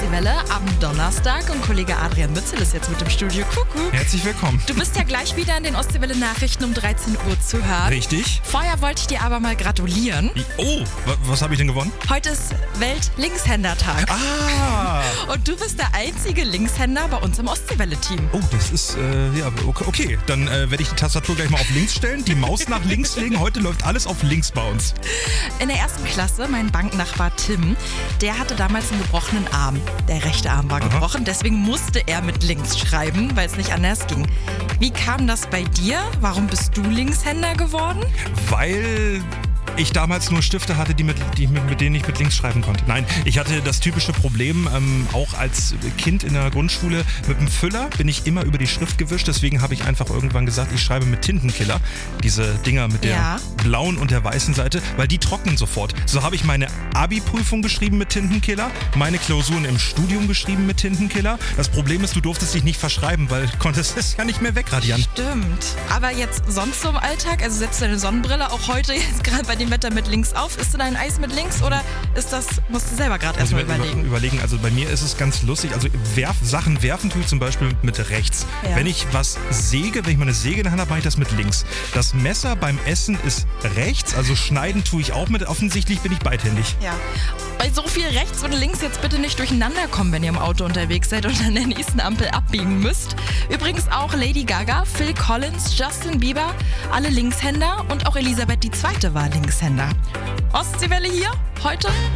Ostseewelle am Donnerstag und Kollege Adrian Mützel ist jetzt mit im Studio. Kuckuck. Herzlich willkommen. Du bist ja gleich wieder in den Ostseewelle-Nachrichten um 13 Uhr zu hören. Richtig. Vorher wollte ich dir aber mal gratulieren. Oh, was habe ich denn gewonnen? Heute ist Welt-Linkshänder-Tag. Ah! Und du bist der einzige Linkshänder bei uns im Ostseewelle-Team. Oh, das ist, okay. Dann werde ich die Tastatur gleich mal auf links stellen, die Maus nach links legen. Heute läuft alles auf links bei uns. In der ersten Klasse, mein Banknachbar Tim, der hatte damals einen gebrochenen Arm. Der rechte Arm war gebrochen, deswegen musste er mit links schreiben, weil es nicht anders ging. Wie kam das bei dir? Warum bist du Linkshänder geworden? Weil ich damals nur Stifte hatte, mit denen ich mit links schreiben konnte. Nein, ich hatte das typische Problem, auch als Kind in der Grundschule, mit dem Füller bin ich immer über die Schrift gewischt. Deswegen habe ich einfach irgendwann gesagt, ich schreibe mit Tintenkiller. Diese Dinger mit der blauen und der weißen Seite, weil die trocknen sofort. So habe ich meine Abi-Prüfung geschrieben mit Tintenkiller, meine Klausuren im Studium geschrieben mit Tintenkiller. Das Problem ist, du durftest dich nicht verschreiben, weil du konntest es ja nicht mehr wegradieren. Stimmt. Aber jetzt sonst so im Alltag, also setzt du deine Sonnenbrille auch heute jetzt gerade bei dem Wetter mit links auf? Isst du dein Eis mit links oder musst du selber gerade erstmal überlegen? Also bei mir ist es ganz lustig. Also Sachen werfen tue ich zum Beispiel mit rechts. Ja. Wenn ich was säge, wenn ich meine Säge in der Hand habe, mache ich das mit links. Das Messer beim Essen ist rechts, also schneiden tue ich auch mit. Offensichtlich bin ich beidhändig. Ja. Bei so viel rechts und links jetzt bitte nicht durcheinander kommen, wenn ihr im Auto unterwegs seid und an der nächsten Ampel abbiegen müsst. Übrigens auch Lady Gaga, Phil Collins, Justin Bieber, alle Linkshänder und auch Elisabeth II. War Linkshänder. Ostseewelle hier, heute